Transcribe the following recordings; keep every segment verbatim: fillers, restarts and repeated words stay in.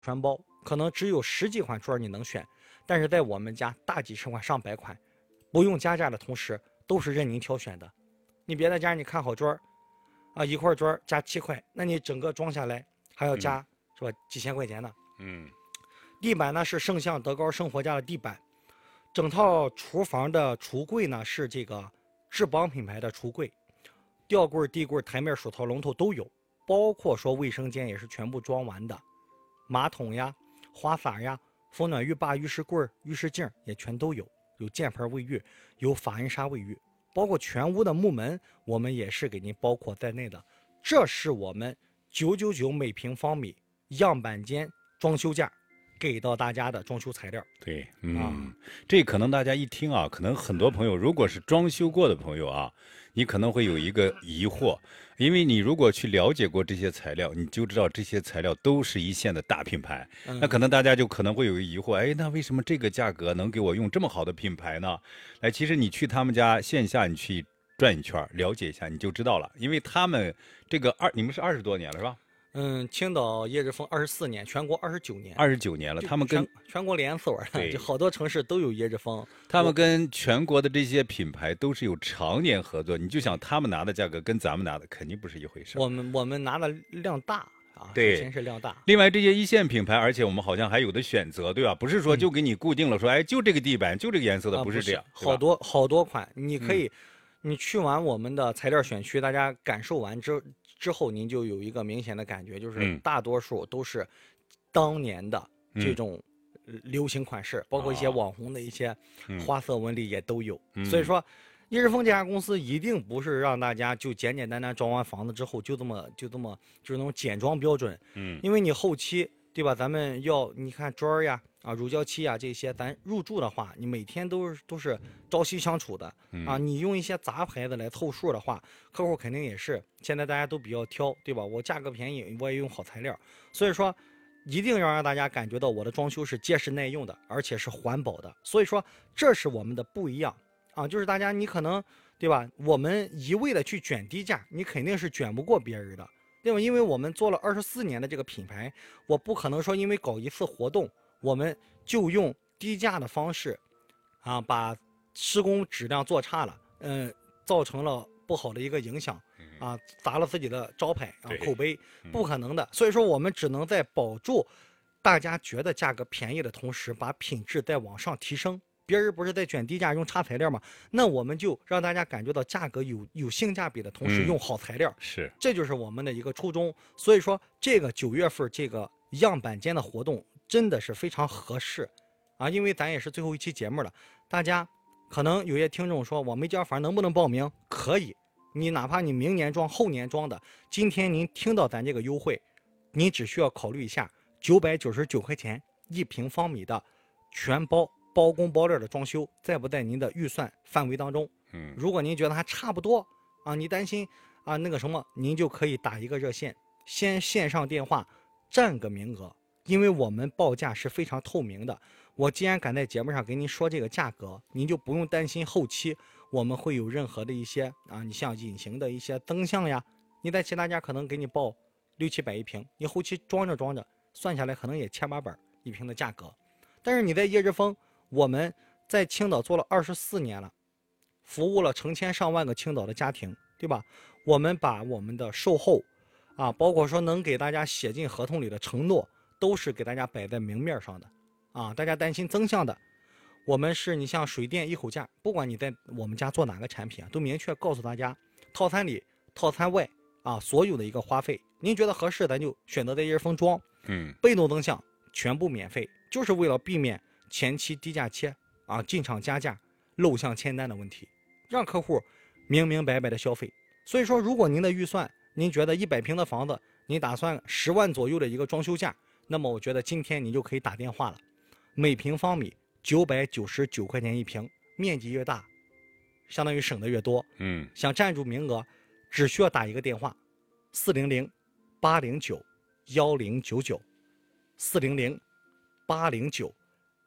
全包，可能只有十几款桌你能选，但是在我们家大几十款上百款，不用加价的同时都是任您挑选的。你别的家你看好桌啊，一块桌加七块，那你整个装下来还要加、嗯、是吧几千块钱呢。 嗯， 地板呢是圣象德高生活家的地板，整套厨房的橱柜呢是这个志邦品牌的橱柜，吊柜、地柜、台面、手套、龙头都有，包括说卫生间也是全部装完的，马桶呀、花洒呀、风暖浴霸、浴室柜、浴室镜也全都有，有键盘卫浴，有法恩纱卫浴，包括全屋的木门我们也是给您包括在内的。这是我们九九九每平方米样板间装修价给到大家的装修材料。 对，嗯、啊，这可能大家一听啊，可能很多朋友如果是装修过的朋友啊，你可能会有一个疑惑，因为你如果去了解过这些材料，你就知道这些材料都是一线的大品牌。嗯、那可能大家就可能会有个疑惑，哎，那为什么这个价格能给我用这么好的品牌呢？哎，其实你去他们家线下你去转一圈，了解一下你就知道了，因为他们这个二，你们是二十多年了是吧？ 嗯，青岛叶之峰二十四年，全国二十九年， 二十九年了。他们跟全全国连锁了，就好多城市都有叶之峰。 他们跟全国的这些品牌都是有常年合作，你就想他们拿的价格跟咱们拿的肯定不是一回事。 我们我们拿的量大啊， 对， 先是量大。 另外这些一线品牌，而且我们好像还有的选择，对吧？不是说就给你固定了，说、嗯、哎就这个地板就这个颜色的， 啊、 不是这样， 好多好多款，你可以。嗯你去完我们的材料选区，大家感受完之之后，您就有一个明显的感觉，就是大多数都是当年的这种流行款式，嗯、包括一些网红的一些花色纹理也都有。嗯、所以说，叶之峰这家公司一定不是让大家就简简单单装完房子之后就这么就这么就是那种简装标准。嗯，因为你后期对吧，咱们要你看砖呀。啊，乳胶漆啊，这些咱入住的话，你每天都是都是朝夕相处的、嗯、啊。你用一些杂牌子来凑数的话，客户肯定也是。现在大家都比较挑，对吧？我价格便宜，我也用好材料，所以说一定要让大家感觉到我的装修是结实耐用的，而且是环保的。所以说这是我们的不一样啊，就是大家你可能对吧？我们一味的去卷低价，你肯定是卷不过别人的，对吧？因为我们做了二十四年的这个品牌，我不可能说因为搞一次活动。我们就用低价的方式，啊，把施工质量做差了，嗯，造成了不好的一个影响，啊，砸了自己的招牌啊口碑，不可能的。所以说，我们只能在保住大家觉得价格便宜的同时，把品质再往上提升。别人不是在卷低价用差材料吗？那我们就让大家感觉到价格有有性价比的同时，用好材料， 嗯、是， 这就是我们的一个初衷。所以说，这个九月份这个样板间的活动。真的是非常合适，啊，因为咱也是最后一期节目了，大家可能有些听众说我没交房能不能报名？可以，你哪怕你明年装、后年装的，今天您听到咱这个优惠，你只需要考虑一下九百九十九块钱一平方米的全包包工包料的装修，在不在您的预算范围当中？嗯，如果您觉得还差不多啊，你担心啊那个什么，您就可以打一个热线，先线上电话占个名额。因为我们报价是非常透明的，我既然敢在节目上给您说这个价格，您就不用担心后期我们会有任何的一些啊，你像隐形的一些增项呀，你在其他家可能给你报六七百一平，你后期装着装着算下来可能也千八百一平的价格，但是你在叶之峰，我们在青岛做了二十四年了，服务了成千上万个青岛的家庭，对吧？我们把我们的售后啊，包括说能给大家写进合同里的承诺。都是给大家摆在明面上的，啊，大家担心增项的，我们是你像水电一口价，不管你在我们家做哪个产品啊，都明确告诉大家，套餐里、套餐外啊，所有的一个花费，您觉得合适，咱就选择在叶之峰装，嗯，被动增项全部免费，就是为了避免前期低价切啊，进场加价、漏项签单的问题，让客户明明白白的消费。所以说，如果您的预算，您觉得一百平的房子，你打算十万左右的一个装修价。那么我觉得今天你就可以打电话了，每平方米九百九十九块钱一平，面积越大，相当于省的越多。嗯，想占住名额，只需要打一个电话，四零零八零九幺零九九，四零零八零九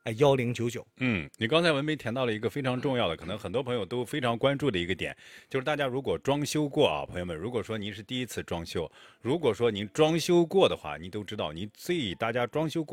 哎幺零九九。 嗯，你刚才文梅谈到了一个非常重要的，可能很多朋友都非常关注的一个点，就是大家如果装修过啊，朋友们，如果说您是第一次装修，如果说您装修过的话，您都知道，您最大家装修过。